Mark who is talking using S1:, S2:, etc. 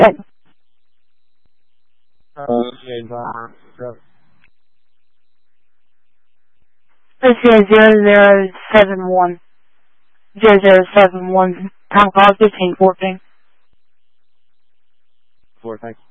S1: This is 0071. 0071. Time call 1514.
S2: 4, thanks.